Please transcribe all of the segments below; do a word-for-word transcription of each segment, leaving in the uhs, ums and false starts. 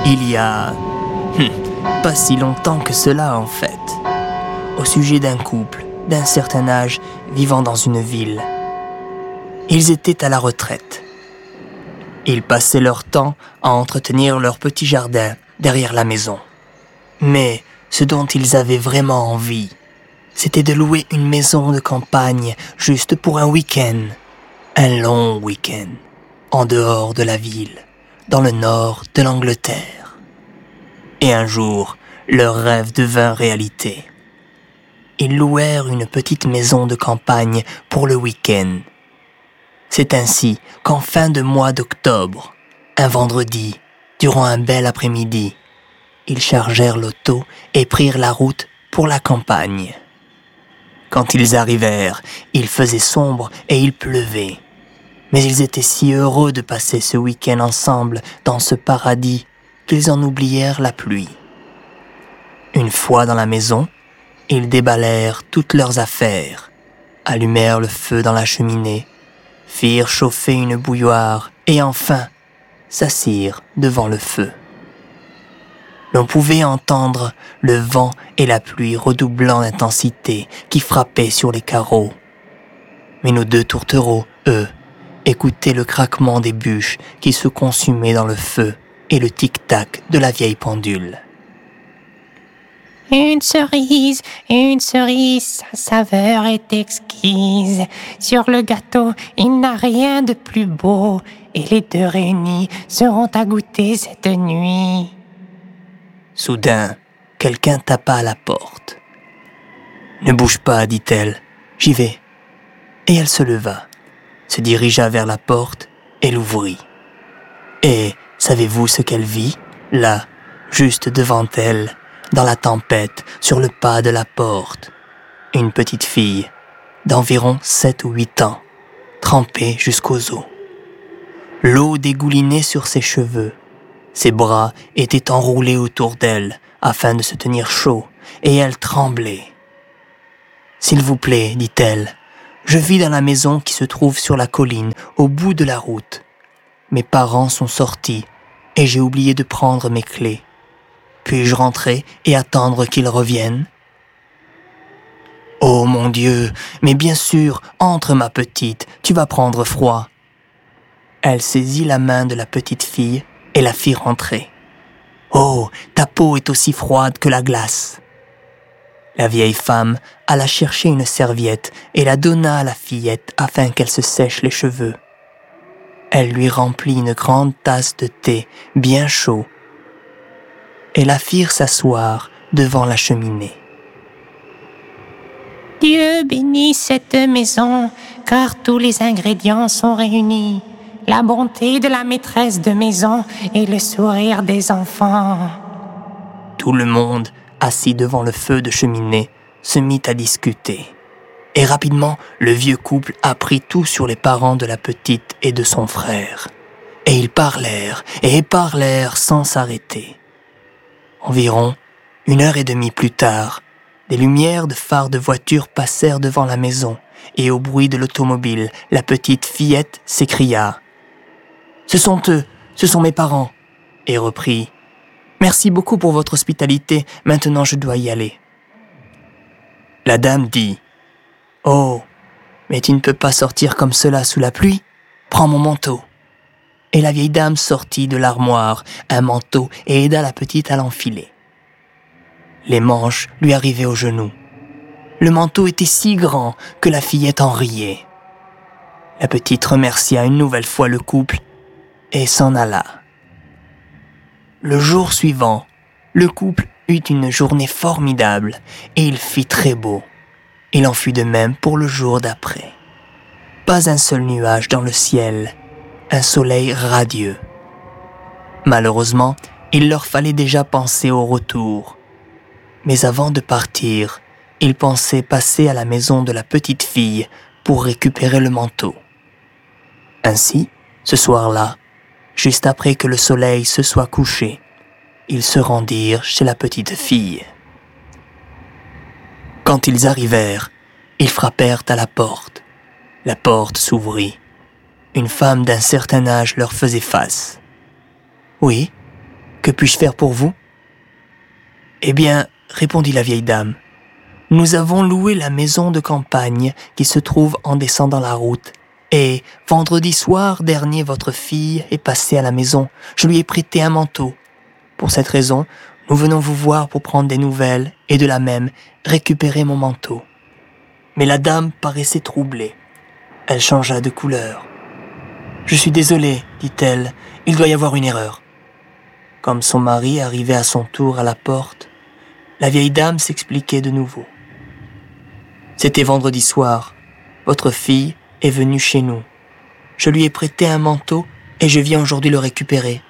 Il y a... hum, pas si longtemps que cela en fait, au sujet d'un couple d'un certain âge vivant dans une ville. Ils étaient à la retraite. Ils passaient leur temps à entretenir leur petit jardin derrière la maison. Mais ce dont ils avaient vraiment envie, c'était de louer une maison de campagne juste pour un week-end. Un long week-end, en dehors de la ville, dans le nord de l'Angleterre. Et un jour, leur rêve devint réalité. Ils louèrent une petite maison de campagne pour le week-end. C'est ainsi qu'en fin de mois d'octobre, un vendredi, durant un bel après-midi, ils chargèrent l'auto et prirent la route pour la campagne. Quand ils arrivèrent, il faisait sombre et il pleuvait. Mais ils étaient si heureux de passer ce week-end ensemble dans ce paradis qu'ils en oublièrent la pluie. Une fois dans la maison, ils déballèrent toutes leurs affaires, allumèrent le feu dans la cheminée, firent chauffer une bouilloire et enfin s'assirent devant le feu. L'on pouvait entendre le vent et la pluie redoublant d'intensité qui frappaient sur les carreaux. Mais nos deux tourtereaux, eux, écoutaient le craquement des bûches qui se consumaient dans le feu et le tic-tac de la vieille pendule. Une cerise, une cerise, sa saveur est exquise. Sur le gâteau, il n'a rien de plus beau, et les deux réunis seront à goûter cette nuit. Soudain, quelqu'un tapa à la porte. « Ne bouge pas, dit-elle, j'y vais. » Et elle se leva, se dirigea vers la porte et l'ouvrit. Et savez-vous ce qu'elle vit, là, juste devant elle, dans la tempête, sur le pas de la porte? Une petite fille d'environ sept ou huit ans, trempée jusqu'aux os. L'eau dégoulinait sur ses cheveux. Ses bras étaient enroulés autour d'elle afin de se tenir chaud, et elle tremblait. « S'il vous plaît, dit-elle, je vis dans la maison qui se trouve sur la colline, au bout de la route. Mes parents sont sortis, et j'ai oublié de prendre mes clés. Puis-je rentrer et attendre qu'ils reviennent ? » « Oh mon Dieu, mais bien sûr, entre ma petite, tu vas prendre froid. » Elle saisit la main de la petite fille et la fit rentrer. « Oh, ta peau est aussi froide que la glace. » La vieille femme alla chercher une serviette et la donna à la fillette afin qu'elle se sèche les cheveux. Elle lui remplit une grande tasse de thé bien chaud et la firent s'asseoir devant la cheminée. Dieu bénit cette maison, car tous les ingrédients sont réunis. La bonté de la maîtresse de maison et le sourire des enfants. Tout le monde, assis devant le feu de cheminée, se mit à discuter. Et rapidement, le vieux couple apprit tout sur les parents de la petite et de son frère. Et ils parlèrent et parlèrent sans s'arrêter. Environ une heure et demie plus tard, des lumières de phares de voiture passèrent devant la maison, et au bruit de l'automobile, la petite fillette s'écria « Ce sont eux, ce sont mes parents !» et reprit « Merci beaucoup pour votre hospitalité, maintenant je dois y aller. » La dame dit « Oh, mais tu ne peux pas sortir comme cela sous la pluie, prends mon manteau. » Et la vieille dame sortit de l'armoire un manteau et aida la petite à l'enfiler. Les manches lui arrivaient aux genoux. Le manteau était si grand que la fillette en riait. La petite remercia une nouvelle fois le couple et s'en alla. Le jour suivant, le couple eut une journée formidable et il fit très beau. Il en fut de même pour le jour d'après. Pas un seul nuage dans le ciel, un soleil radieux. Malheureusement, il leur fallait déjà penser au retour. Mais avant de partir, ils pensaient passer à la maison de la petite fille pour récupérer le manteau. Ainsi, ce soir-là, juste après que le soleil se soit couché, ils se rendirent chez la petite fille. Quand ils arrivèrent, ils frappèrent à la porte. La porte s'ouvrit. Une femme d'un certain âge leur faisait face. « Oui, que Que puis-je faire pour vous ? Eh bien, répondit la vieille dame, nous avons loué la maison de campagne qui se trouve en descendant la route. Et vendredi soir dernier, votre fille est passée à la maison. Je lui ai prêté un manteau. Pour cette raison, nous venons vous voir pour prendre des nouvelles et de la même récupérer mon manteau. Mais la dame paraissait troublée. Elle changea de couleur. Je suis désolée, dit-elle, il doit y avoir une erreur. Comme son mari arrivait à son tour à la porte, la vieille dame s'expliquait de nouveau. C'était vendredi soir. Votre fille est venue chez nous. Je lui ai prêté un manteau et je viens aujourd'hui le récupérer.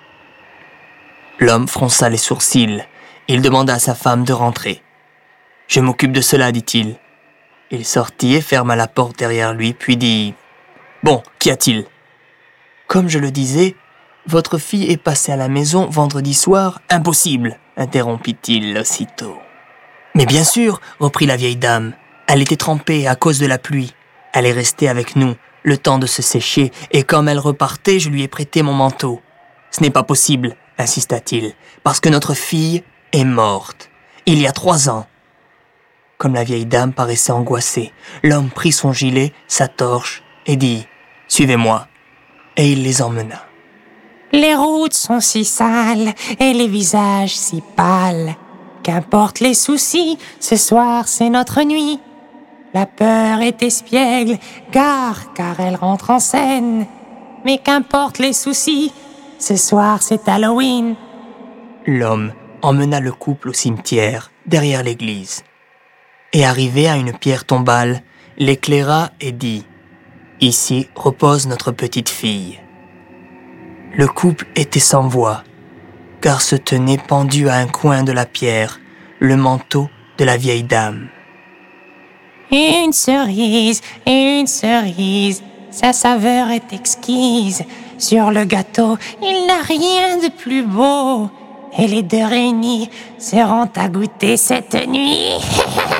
L'homme fronça les sourcils. Il demanda à sa femme de rentrer. « Je m'occupe de cela, dit-il. » Il sortit et ferma la porte derrière lui, puis dit « Bon, qu'y a-t-il » ? Comme je le disais, votre fille est passée à la maison vendredi soir. Impossible, interrompit-il aussitôt. Mais bien sûr, reprit la vieille dame. Elle était trempée à cause de la pluie. Elle est restée avec nous, le temps de se sécher, et comme elle repartait, je lui ai prêté mon manteau. Ce n'est pas possible, insista-t-il, parce que notre fille est morte, il y a trois ans. Comme la vieille dame paraissait angoissée, l'homme prit son gilet, sa torche, et dit « Suivez-moi », et il les emmena. Les routes sont si sales et les visages si pâles. Qu'importe les soucis, ce soir c'est notre nuit. La peur est espiègle, gare, car elle rentre en scène. Mais qu'importe les soucis, ce soir c'est Halloween. L'homme emmena le couple au cimetière, derrière l'église. Et arrivé à une pierre tombale, l'éclaira et dit « Ici repose notre petite fille. » Le couple était sans voix, car se tenait pendu à un coin de la pierre le manteau de la vieille dame. Une cerise, une cerise, sa saveur est exquise. Sur le gâteau, il n'a rien de plus beau. Et les deux réunis seront à goûter cette nuit.